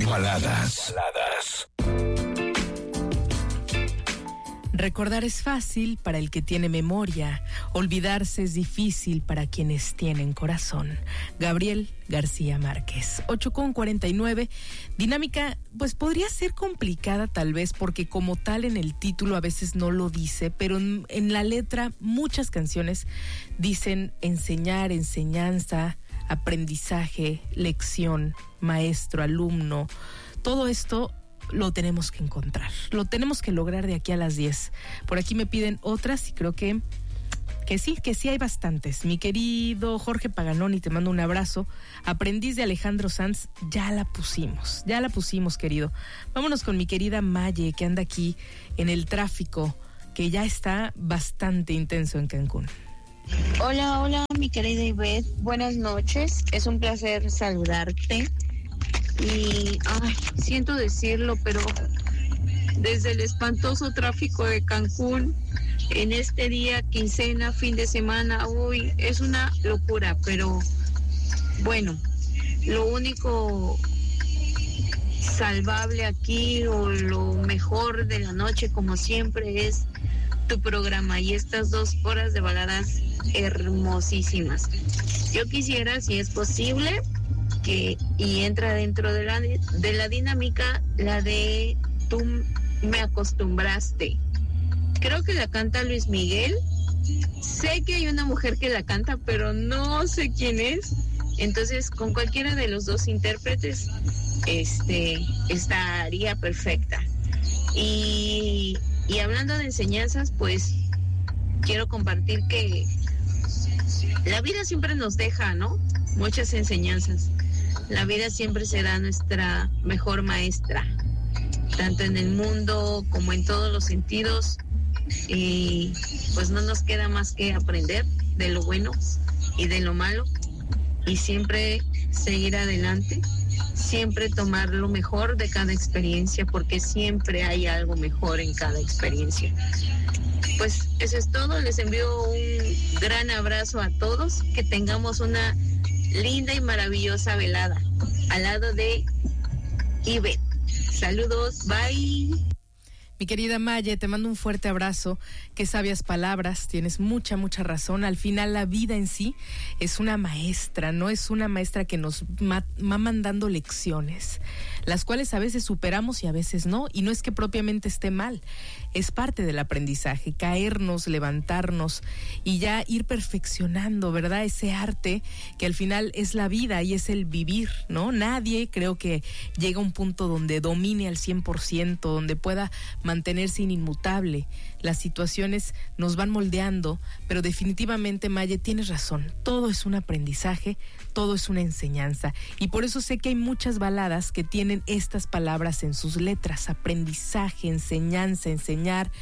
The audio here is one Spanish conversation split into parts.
Baladas. Recordar es fácil para el que tiene memoria, olvidarse es difícil para quienes tienen corazón. Gabriel García Márquez. 8:49. Dinámica, pues podría ser complicada tal vez porque como tal en el título a veces no lo dice, pero en la letra muchas canciones dicen enseñar, enseñanza, aprendizaje, lección, maestro, alumno. Todo esto lo tenemos que encontrar, lo tenemos que lograr de aquí a las 10. Por aquí me piden otras y creo que sí hay bastantes. Mi querido Jorge Paganoni, te mando un abrazo. Aprendiz de Alejandro Sanz, ya la pusimos, querido. Vámonos con mi querida Maye, que anda aquí en el tráfico, que ya está bastante intenso en Cancún. Hola, mi querida Ivette, buenas noches, es un placer saludarte. Y siento decirlo, pero desde el espantoso tráfico de Cancún, en este día, quincena, fin de semana, es una locura, pero bueno, lo único salvable aquí o lo mejor de la noche, como siempre, es tu programa y estas 2 horas de baladas hermosísimas. Yo quisiera, si es posible, y entra dentro de la dinámica, la de Tú me acostumbraste. Creo que la canta Luis Miguel. Sé que hay una mujer que la canta, pero no sé quién es. Entonces, con cualquiera de los dos intérpretes, estaría perfecta. Y hablando de enseñanzas, pues quiero compartir que la vida siempre nos deja, ¿no? Muchas enseñanzas. La vida siempre será nuestra mejor maestra, tanto en el mundo como en todos los sentidos. Y pues no nos queda más que aprender de lo bueno y de lo malo y siempre seguir adelante, siempre tomar lo mejor de cada experiencia, porque siempre hay algo mejor en cada experiencia. Pues eso es todo, les envío un gran abrazo a todos, que tengamos una linda y maravillosa velada al lado de Ivette. Saludos, bye. Mi querida Maye, te mando un fuerte abrazo. Qué sabias palabras, tienes mucha razón. Al final la vida en sí es una maestra, no es una maestra que nos va mandando lecciones, las cuales a veces superamos y a veces no, y no es que propiamente esté mal, es parte del aprendizaje, caernos, levantarnos y ya ir perfeccionando, ¿verdad? Ese arte que al final es la vida y es el vivir, ¿no? Nadie creo que llega a un punto donde domine al 100%, donde pueda mantenerse inmutable. Las situaciones nos van moldeando, pero definitivamente, Maye, tienes razón. Todo es un aprendizaje, todo es una enseñanza. Y por eso sé que hay muchas baladas que tienen estas palabras en sus letras: aprendizaje, enseñanza, enseñar,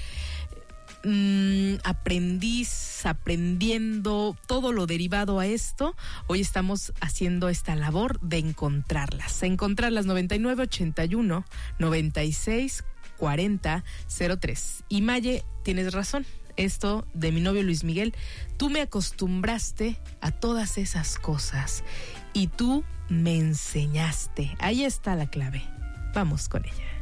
aprendiz, aprendiendo, todo lo derivado a esto. Hoy estamos haciendo esta labor de encontrarlas 9981 96 40 03. Y Maye, tienes razón, esto de mi novio Luis Miguel: tú me acostumbraste a todas esas cosas y tú me enseñaste. Ahí está la clave, vamos con ella.